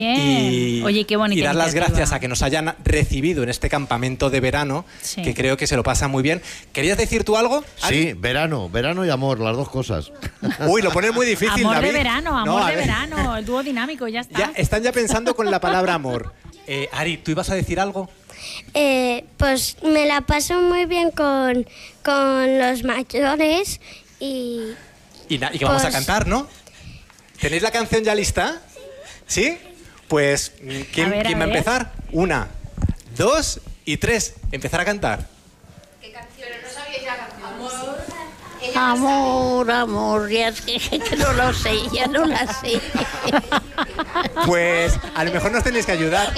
Oye, qué bonita y dar las iniciativa. gracias a que nos hayan recibido en este campamento de verano, Sí. que creo que se lo pasan muy bien. ¿Querías decir tú algo, Ari? Sí, verano y amor, las dos cosas. Uy, lo pones muy difícil, Amor David. de verano, No, amor a de ver. verano, el dúo dinámico, ya está. Ya, están ya pensando con la palabra amor. Ari, ¿tú ibas a decir algo? Pues me la paso muy bien con los mayores y Y que vamos a Pues- cantar, ¿no? ¿Tenéis la canción ya lista? ¿Sí? Pues, ¿quién A ver, va a ver. empezar? 1, 2 y 3. Empezar a cantar. Amor, amor, ya es que no lo sé, ya no la sé. Pues a lo mejor nos tenéis que ayudar.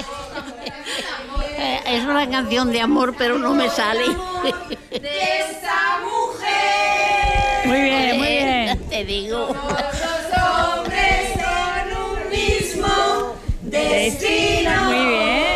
Es una canción de amor, pero no me sale. De esa mujer. Muy bien, muy bien. Te digo. Los hombres son un mismo destino. Muy bien.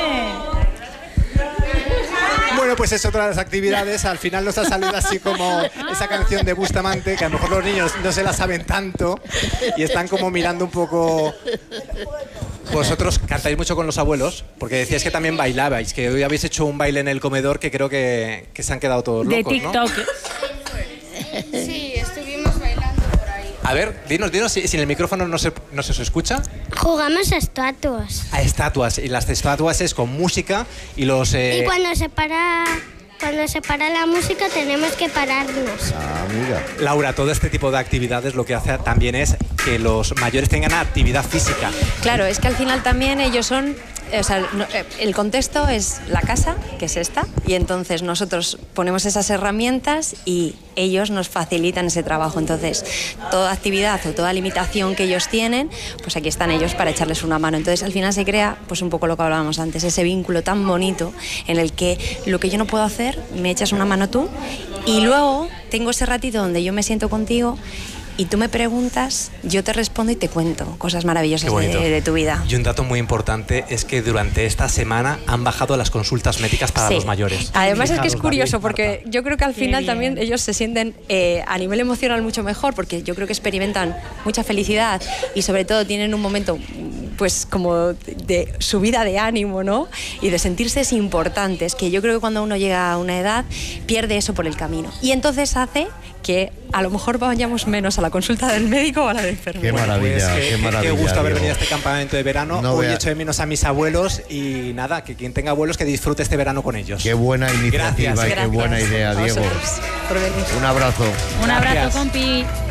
Bueno, pues es otra de las actividades. Al final nos ha salido así como esa canción de Bustamante, que a lo mejor los niños no se la saben tanto y están como mirando un poco. Vosotros cantáis mucho con los abuelos, porque decíais que también bailabais, que hoy habéis hecho un baile en el comedor que creo que se han quedado todos De locos, ¿no? TikTok. Sí, estuvimos bailando por ahí. A ver, dinos, si en el micrófono no se os escucha. jugamos a estatuas. A estatuas, y las estatuas es con música y los... Y cuando se para la música tenemos que pararnos. Ah, mira. Laura, todo este tipo de actividades lo que hace también es que los mayores tengan actividad física. Claro, es que al final también ellos son... O sea, el contexto es la casa, que es esta, y entonces nosotros ponemos esas herramientas y ellos nos facilitan ese trabajo. Entonces, toda actividad o toda limitación que ellos tienen, pues aquí están ellos para echarles una mano. Entonces, al final se crea, pues un poco lo que hablábamos antes, ese vínculo tan bonito en el que lo que yo no puedo hacer, me echas una mano tú, y luego tengo ese ratito donde yo me siento contigo y tú me preguntas, yo te respondo y te cuento cosas maravillosas Qué bonito. de tu vida. Y un dato muy importante es que durante esta semana han bajado las consultas médicas para Sí. los mayores. Además es que es Fijaros, curioso David, porque Marta. yo creo que al Qué final bien. también ellos se sienten a nivel emocional mucho mejor, porque yo creo que experimentan mucha felicidad y sobre todo tienen un momento pues como de subida de ánimo, ¿no? Y de sentirse importantes, que yo creo que cuando uno llega a una edad pierde eso por el camino. Y entonces hace que a lo mejor vayamos menos a la consulta del médico o a la del enfermero. Qué maravilla, Pues qué maravilla. Qué gusto haber Diego. venido a este campamento de verano. No Hoy vea- echo de menos a mis abuelos y nada, que quien tenga abuelos que disfrute este verano con ellos. Qué buena iniciativa Gracias. y qué buena idea, a Diego. vosotros por venir. Un abrazo. Un abrazo, Gracias. compi.